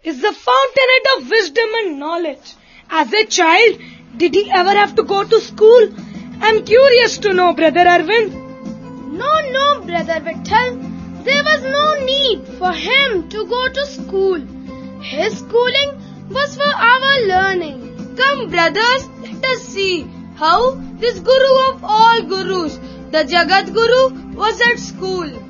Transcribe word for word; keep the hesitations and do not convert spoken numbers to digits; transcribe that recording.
is the fountainhead of wisdom and knowledge. As a child, did he ever have to go to school? I'm curious to know, Brother Arvind. No, no, Brother Vittal. There was no need for him to go to school. His schooling was for our learning. Come, brothers, let us see how this Guru of all Gurus, the Jagat Guru, was at school.